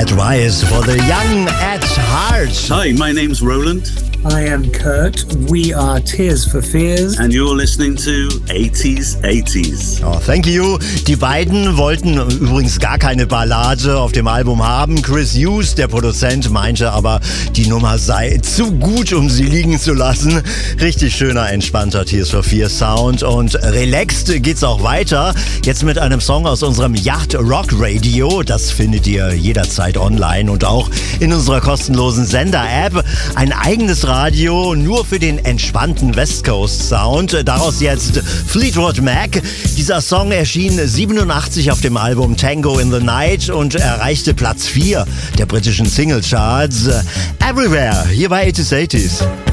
Advice for the young at heart. Hi, my name's Roland. I am Kurt. We are Tears for Fears. And you're listening to 80s. Oh, thank you. Die beiden wollten übrigens gar keine Ballade auf dem Album haben. Chris Hughes, der Produzent, meinte aber, die Nummer sei zu gut, um sie liegen zu lassen. Richtig schöner, entspannter Tears for Fears Sound. Und relaxed geht's auch weiter. Jetzt mit einem Song aus unserem Yacht Rock Radio. Das findet ihr jederzeit online und auch in unserer kostenlosen Sender-App. Ein eigenes Radio nur für den entspannten West Coast Sound. Daraus jetzt Fleetwood Mac. Dieser Song erschien 87 auf dem Album Tango in the Night und erreichte Platz 4 der britischen Singlecharts. Everywhere, hier bei 80s.